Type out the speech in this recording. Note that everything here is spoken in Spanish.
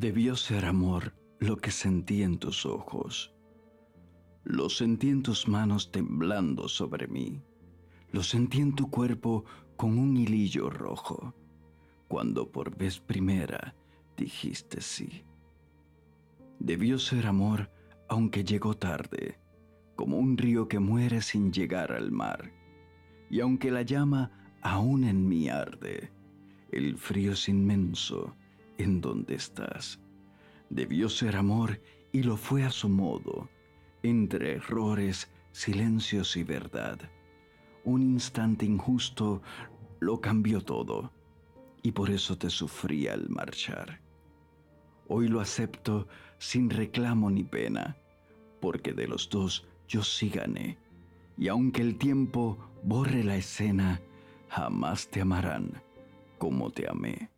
Debió ser amor lo que sentí en tus ojos. Lo sentí en tus manos temblando sobre mí. Lo sentí en tu cuerpo con un hilillo rojo, cuando por vez primera dijiste sí. Debió ser amor, aunque llegó tarde, como un río que muere sin llegar al mar. Y aunque la llama aún en mí arde, el frío es inmenso en donde estás. Debió ser amor y lo fue a su modo, entre errores, silencios y verdad. Un instante injusto lo cambió todo, y por eso te sufrí al marchar. Hoy lo acepto sin reclamo ni pena, porque de los dos yo sí gané, y aunque el tiempo borre la escena, jamás te amarán como te amé.